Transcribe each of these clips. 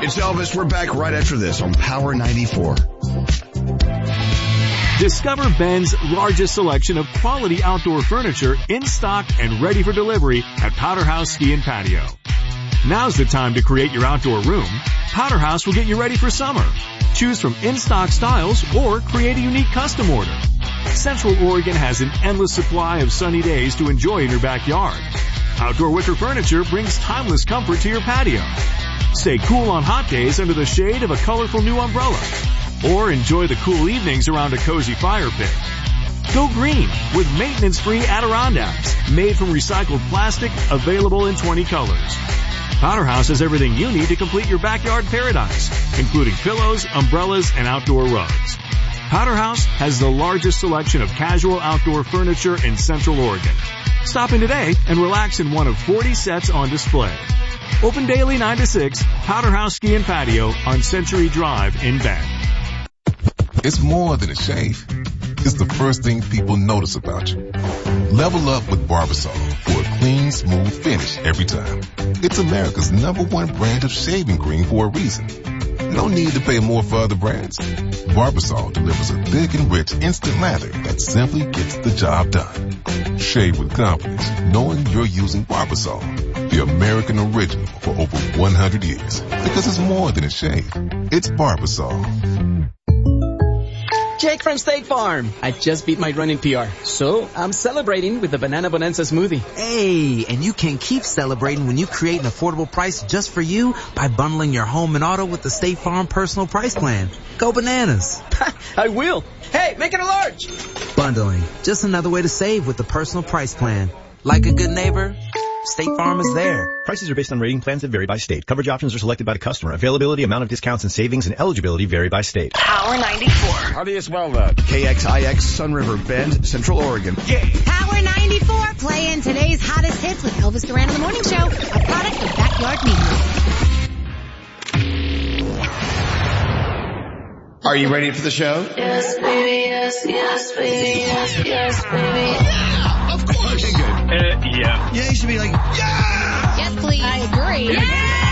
It's Elvis. We're back right after this on Power 94. Discover Ben's largest selection of quality outdoor furniture in stock and ready for delivery at Powderhouse Ski and Patio. Now's the time to create your outdoor room. Powderhouse will get you ready for summer. Choose from in-stock styles or create a unique custom order. Central Oregon has an endless supply of sunny days to enjoy in your backyard. Outdoor wicker furniture brings timeless comfort to your patio. Stay cool on hot days under the shade of a colorful new umbrella. Or enjoy the cool evenings around a cozy fire pit. Go green with maintenance-free Adirondacks made from recycled plastic, available in 20 colors. Powderhouse has everything you need to complete your backyard paradise, including pillows, umbrellas, and outdoor rugs. Powderhouse has the largest selection of casual outdoor furniture in Central Oregon. Stop in today and relax in one of 40 sets on display. Open daily 9 to 6, Powderhouse Ski and Patio on Century Drive in Bend. It's more than a shave. It's the first thing people notice about you. Level up with Barbasol for a clean, smooth finish every time. It's America's #1 brand of shaving cream for a reason. No need to pay more for other brands. Barbasol delivers a thick and rich instant lather that simply gets the job done. Shave with confidence, knowing you're using Barbasol, the American original for over 100 years. Because it's more than a shave. It's Barbasol. Jake from State Farm. I just beat my running PR, so I'm celebrating with the Banana Bonanza smoothie. Hey, and you can keep celebrating when you create an affordable price just for you by bundling your home and auto with the State Farm Personal Price Plan. Go bananas. I will. Hey, make it a large. Bundling. Just another way to save with the Personal Price Plan. Like a good neighbor, State Farm is there. Prices are based on rating plans that vary by state. Coverage options are selected by the customer. Availability, amount of discounts and savings, and eligibility vary by state. Power 94. How do you spell that? KXIX, Sun River Bend, Central Oregon. Yeah. Power 94 playing today's hottest hits with Elvis Duran in the Morning Show, a product of Backyard Media. Are you ready for the show? Yes, baby, yes, yes, baby, yes, yes, baby. Yeah, of course. Okay, good. Yeah. Yeah, you should be like, yeah! Yes, please. I agree. Yes,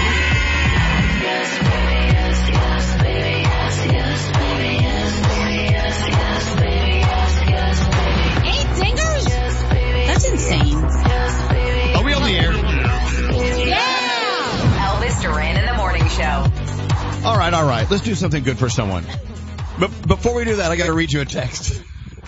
baby, yes, yes, baby, yes, yes, baby, yes, baby, yes, yes, baby, yes, yes, baby. 8 singers? Yes, baby. That's insane. Yes, baby. Are we on the air? Yeah! Elvis Duran in the Morning Show. All right. Let's do something good for someone. But before we do that, I got to read you a text.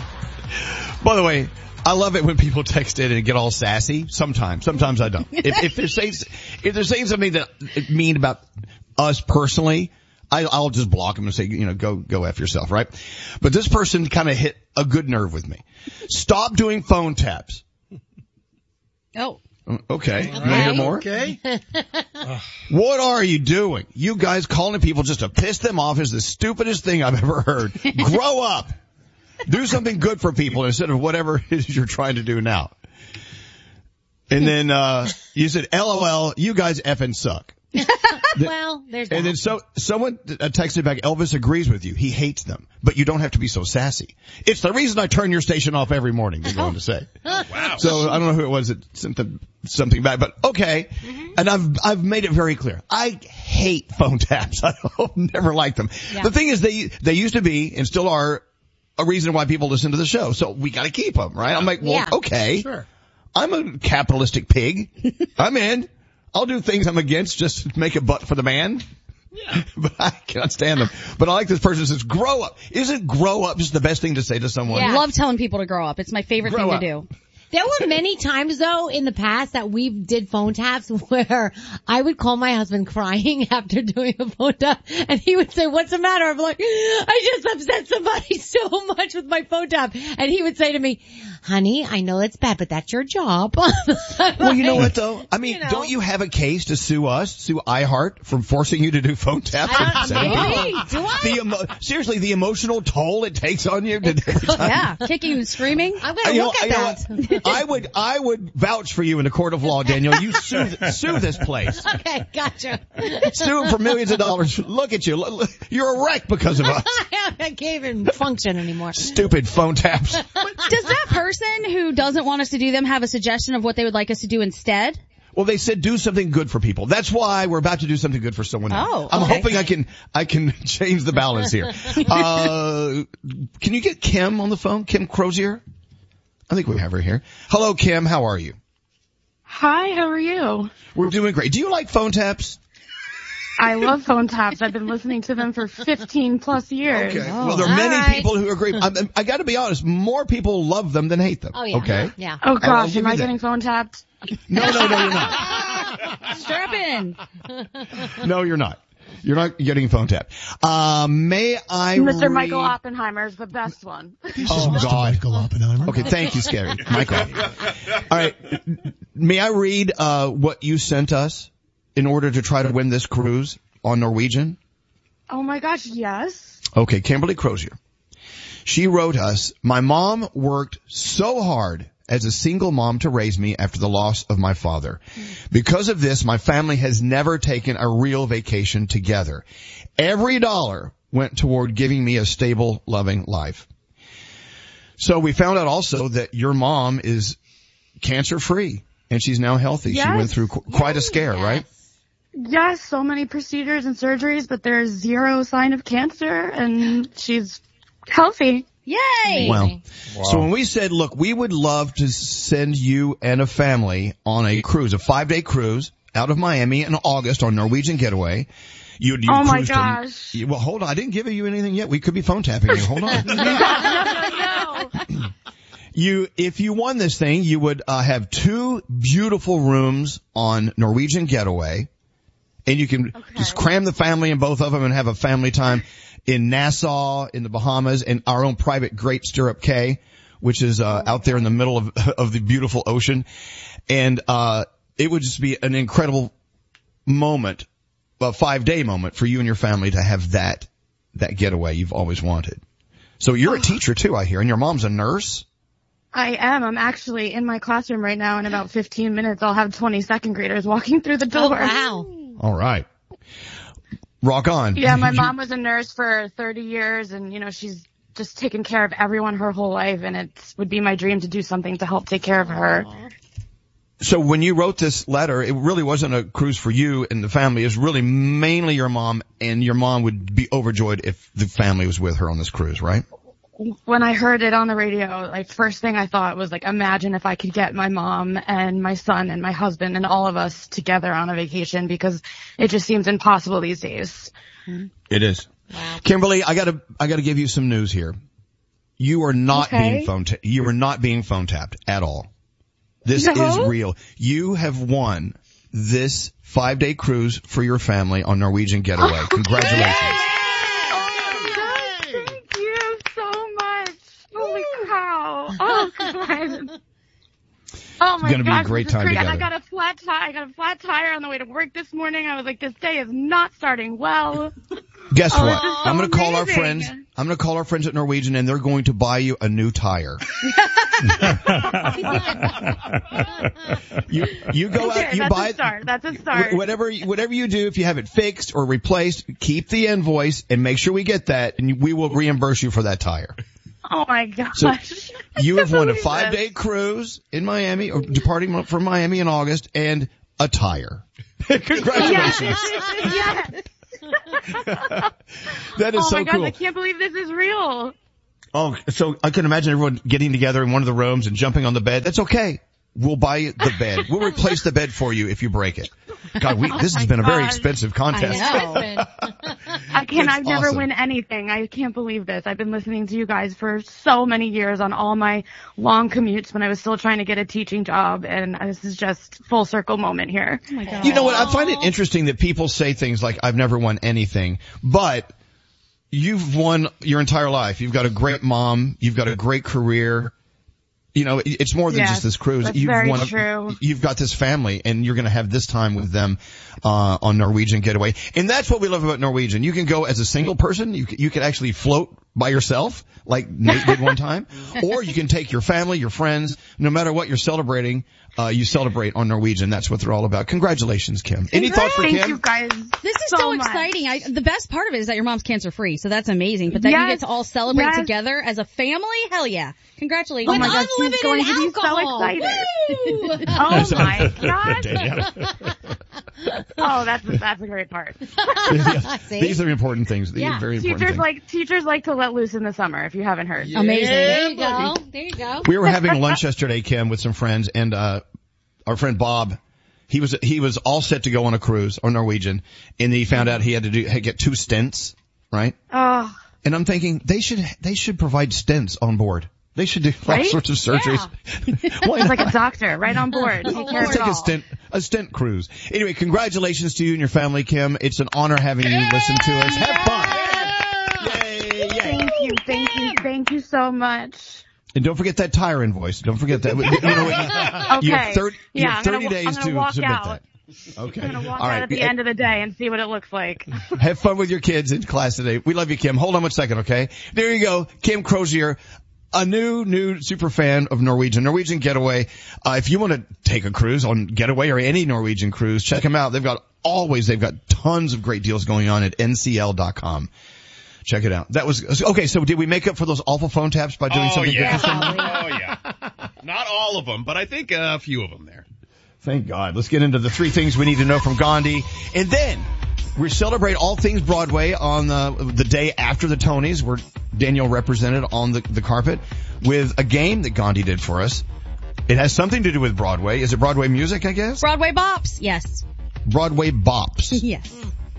By the way, I love it when people text in and get all sassy. Sometimes I don't. If they're saying something that mean about us personally, I'll just block them and say, go F yourself, right? But this person kind of hit a good nerve with me. Stop doing phone taps. Oh. Okay. You want to hear more? Okay. What are you doing? You guys calling people just to piss them off is the stupidest thing I've ever heard. Grow up. Do something good for people instead of whatever it is you're trying to do now. And then, you said, LOL, you guys effing suck. Well, there's that. And then someone texted back, Elvis agrees with you. He hates them. But you don't have to be so sassy. It's the reason I turn your station off every morning, they're going to say. Wow. So I don't know who it was that sent something back, but okay. Mm-hmm. And I've made it very clear. I hate phone taps. I've never liked them. Yeah. The thing is, they used to be, and still are, a reason why people listen to the show. So we got to keep them, right? I'm like, well, okay. Sure. I'm a capitalistic pig. I'm in. I'll do things I'm against just to make a butt for the man. Yeah. But I cannot stand them. But I like this person who says, grow up. Isn't grow up just the best thing to say to someone? Yeah. I love telling people to grow up. It's my favorite thing to do. There were many times, though, in the past that we did phone taps where I would call my husband crying after doing a phone tap, and he would say, what's the matter? I'm like, I just upset somebody so much with my phone tap. And he would say to me, honey, I know it's bad, but that's your job. Well, you know what, though? I mean, don't you have a case to sue iHeart for forcing you to do phone taps? Maybe. Do I? Seriously, the emotional toll it takes on you. Yeah, kicking and screaming. I'm going to look at that. I would vouch for you in a court of law, Daniel. You sue this place. Okay, gotcha. Sue them for millions of dollars. Look at you. You're a wreck because of us. I can't even function anymore. Stupid phone taps. Does that person who doesn't want us to do them have a suggestion of what they would like us to do instead? Well, they said do something good for people. That's why we're about to do something good for someone else. Oh, I'm okay. hoping I can change the balance here. Can you get Kim on the phone? Kim Crozier? I think we have her here. Hello, Kim. How are you? Hi, how are you? We're doing great. Do you like phone taps? I love phone taps. I've been listening to them for 15 plus years. Okay. Well, there are many people who agree. I got to be honest. More people love them than hate them. Oh, yeah. Okay. Yeah. Oh I'll gosh, give am you I that. getting phone tapped? No, you're not. Strap in. No, you're not. You're not getting phone tapped. May I Mr. Michael Oppenheimer is the best one. Oh, God. Michael Oppenheimer. Okay, thank you, Scary. Michael. All right. May I read what you sent us in order to try to win this cruise on Norwegian? Oh my gosh, yes. Okay, Kimberly Crozier. She wrote us, my mom worked so hard as a single mom to raise me after the loss of my father. Because of this, my family has never taken a real vacation together. Every dollar went toward giving me a stable, loving life. So we found out also that your mom is cancer-free and she's now healthy. Yes. She went through quite a scare, right? Yes, so many procedures and surgeries, but there's zero sign of cancer, and she's healthy. Yay! Wow. So when we said, look, we would love to send you and a family on a cruise, a 5-day cruise out of Miami in August on Norwegian Getaway. You'd Oh my cruise to- gosh. Well, hold on. I didn't give you anything yet. We could be phone tapping you. Hold on. If you won this thing, you would have 2 beautiful rooms on Norwegian Getaway. And you can just cram the family in both of them and have a family time in Nassau, in the Bahamas, and our own private Great Stirrup Cay, which is out there in the middle of the beautiful ocean. And it would just be an incredible moment, a 5-day moment for you and your family to have that getaway you've always wanted. So you're a teacher too, I hear, and your mom's a nurse? I am. I'm actually in my classroom right now. In about 15 minutes, I'll have 20 second graders walking through the door. Oh, wow. All right. Rock on. Yeah, my mom was a nurse for 30 years, and, she's just taken care of everyone her whole life, and it would be my dream to do something to help take care of her. So when you wrote this letter, it really wasn't a cruise for you and the family. It was really mainly your mom, and your mom would be overjoyed if the family was with her on this cruise, right? When I heard it on the radio, first thing I thought was, imagine if I could get my mom and my son and my husband and all of us together on a vacation, because it just seems impossible these days. It is. Wow. Kimberly, I gotta give you some news here. You are not being you are not being phone tapped at all. This is real. You have won this 5-day cruise for your family on Norwegian Getaway. Congratulations. Thank you so much. Holy cow. Oh, God. Oh my It's gonna be a gosh, great this is time great. together. I got a flat tire on the way to work this morning. I was like, this day is not starting well. Guess what? this is so I'm going to call our amazing. friends. I'm going to call our friends at Norwegian, and they're going to buy you a new tire. You go out, you that's buy a start. That's a start. whatever you do. If you have it fixed or replaced, keep the invoice and make sure we get that, and we will reimburse you for that tire. Oh my gosh. So you have won a believe 5-day cruise in Miami, or departing from Miami in August, and a tire. Congratulations. Yes. That is oh so my gosh, cool. I can't believe this is real. Oh, so I can imagine everyone getting together in one of the rooms and jumping on the bed. That's okay. We'll buy you the bed. We'll replace the bed for you if you break it. God, this has been a very expensive contest. I've never awesome. win anything. I can't believe this. I've been listening to you guys for so many years on all my long commutes when I was still trying to get a teaching job, and this is just full circle moment here. Oh my God. You know what? I find it interesting that people say things like, I've never won anything, but you've won your entire life. You've got a great mom. You've got a great career. You know, it's more than just this cruise. That's very true. You've got this family, and you're going to have this time with them on Norwegian Getaway. And that's what we love about Norwegian. You can go as a single person. You can actually float by yourself, like Nate did one time, or you can take your family, your friends, no matter what you're celebrating, you celebrate on Norwegian. That's what they're all about. Congratulations, Kim. Any thoughts for Kim? Thank you guys. This is so so much. exciting. The best part of it is that your mom's cancer free, so that's amazing. But that you get to all celebrate together as a family, hell yeah. Congratulations. Oh my God, she's going to be so excited. Oh my God. Oh, that's a great part. These are important things. These are very important things. Teachers like to let loose in the summer, if you haven't heard. Yeah, amazing. There you go. There you go. We were having lunch yesterday, Kim, with some friends, and our friend Bob, he was all set to go on a cruise on Norwegian, and he found out he had to get 2 stents, right? Oh. And I'm thinking they should provide stents on board. They should do all sorts of surgeries. Yeah. Why not? It's like a doctor right on board. Let's take a stent cruise. Anyway, congratulations to you and your family, Kim. It's an honor having you listen to us. Have fun. Yay. Thank you so much. And don't forget that tire invoice. Don't forget that. Okay. You have 30 days to submit that. Okay. I'm going to walk all right. out at the end of the day and see what it looks like. Have fun with your kids in class today. We love you, Kim. Hold on 1 second, okay? There you go. Kim Crozier, a new super fan of Norwegian Getaway. If you want to take a cruise on Getaway or any Norwegian cruise, check them out. They've got tons of great deals going on at ncl.com. Check it out. That was, okay, so did we make up for those awful phone taps by doing something good for someone? Oh yeah. Not all of them, but I think a few of them there. Thank God. Let's get into the 3 things we need to know from Gandhi. And then we celebrate all things Broadway on the day after the Tonys, where Danielle represented on the carpet with a game that Gandhi did for us. It has something to do with Broadway. Is it Broadway music, I guess? Broadway bops, yes. Broadway bops. Yes.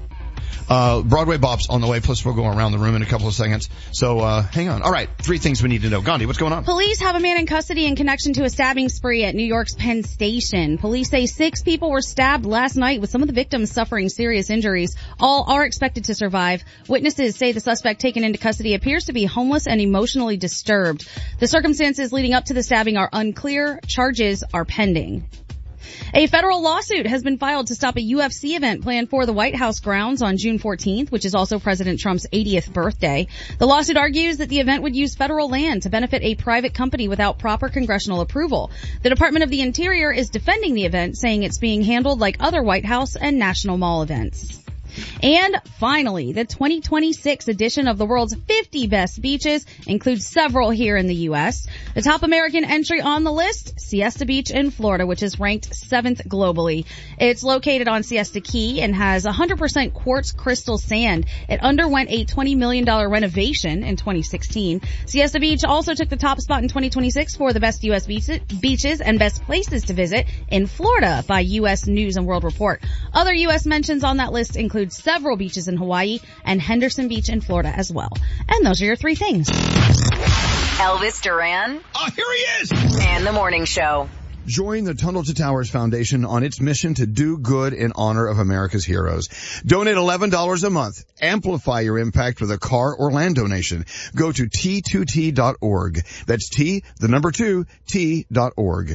Broadway bops on the way, plus we'll go around the room in a couple of seconds. So, hang on. All right. 3 things we need to know. Gandhi, what's going on? Police have a man in custody in connection to a stabbing spree at New York's Penn Station. Police say 6 people were stabbed last night, with some of the victims suffering serious injuries. All are expected to survive. Witnesses say the suspect taken into custody appears to be homeless and emotionally disturbed. The circumstances leading up to the stabbing are unclear. Charges are pending. A federal lawsuit has been filed to stop a UFC event planned for the White House grounds on June 14th, which is also President Trump's 80th birthday. The lawsuit argues that the event would use federal land to benefit a private company without proper congressional approval. The Department of the Interior is defending the event, saying it's being handled like other White House and National Mall events. And finally, the 2026 edition of the world's 50 best beaches includes several here in the U.S. The top American entry on the list, Siesta Beach in Florida, which is ranked 7th globally. It's located on Siesta Key and has 100% quartz crystal sand. It underwent a $20 million renovation in 2016. Siesta Beach also took the top spot in 2026 for the best U.S. beaches and best places to visit in Florida by U.S. News and World Report. Other U.S. mentions on that list include several beaches in Hawaii and Henderson Beach in Florida as well. And those are your 3 things. Elvis Duran. Oh, here he is! And the Morning Show. Join the Tunnel to Towers Foundation on its mission to do good in honor of America's heroes. Donate $11 a month. Amplify your impact with a car or land donation. Go to T2T.org. That's T2T.org.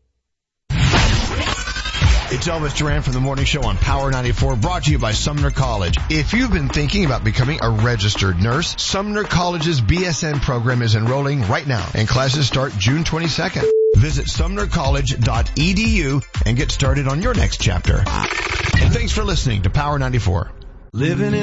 It's Elvis Duran from the Morning Show on Power 94, brought to you by Sumner College. If you've been thinking about becoming a registered nurse, Sumner College's BSN program is enrolling right now, and classes start June 22nd. Visit sumnercollege.edu and get started on your next chapter. And thanks for listening to Power 94. Living in